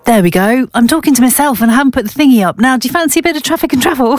There we go. I'm talking to myself and I haven't put the thingy up. Now, do you fancy a bit of traffic and travel?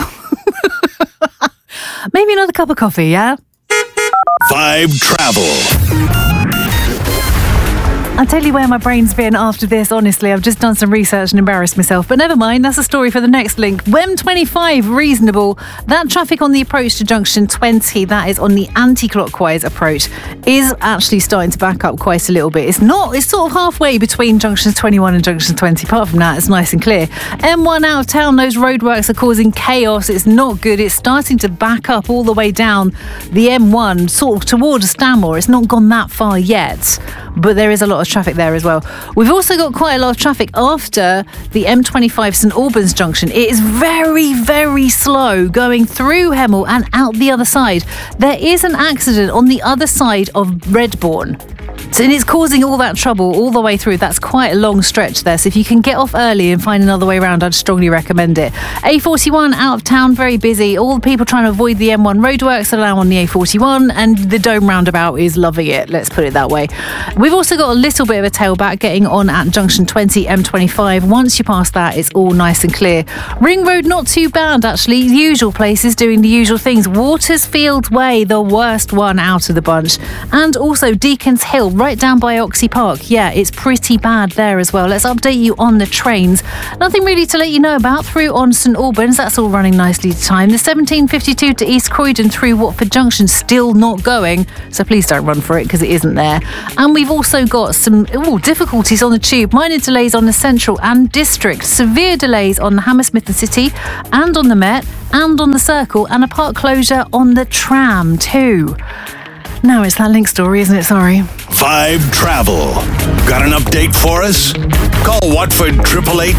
Maybe another cup of coffee, yeah? Vibe Travel. I'll tell you where my brain's been after this, honestly. I've just done some research and embarrassed myself. But never mind, that's a story for the next link. M25, reasonable. That traffic on the approach to junction 20, that is on the anti-clockwise approach, is actually starting to back up quite a little bit. It's sort of halfway between junction 21 and junction 20. Apart from that, it's nice and clear. M1 out of town, those roadworks are causing chaos. It's not good. It's starting to back up all the way down the M1, sort of towards Stanmore. It's not gone that far yet, but there is a lot of traffic there as well. We've also got quite a lot of traffic after the M25 St Albans junction. It is very, very slow going through Hemel and out the other side. There is an accident on the other side of Redbourne. And it's causing all that trouble all the way through. That's quite a long stretch there. So if you can get off early and find another way around, I'd strongly recommend it. A41 out of town, very busy. All the people trying to avoid the M1 roadworks are now on the A41, and the Dome roundabout is loving it. Let's put it that way. We've also got a little bit of a tailback getting on at junction 20 M25. Once you pass that, it's all nice and clear. Ring Road, not too bad actually. The usual places doing the usual things. Watersfield Way, the worst one out of the bunch. And also Deacon's Hill, right down by Oxley Park. Yeah, it's pretty bad there as well. Let's update you on the trains. Nothing really to let you know about through on St Albans. That's all running nicely to time. The 1752 to East Croydon through Watford Junction still not going, so please don't run for it because it isn't there. And we've also got some difficulties on the tube. Minor delays on the Central and District. Severe delays on the Hammersmith and City and on the Met and on the Circle, and a part closure on the tram too. No, it's that link story, isn't it? Sorry. Vibe Travel. Got an update for us? Call Watford 888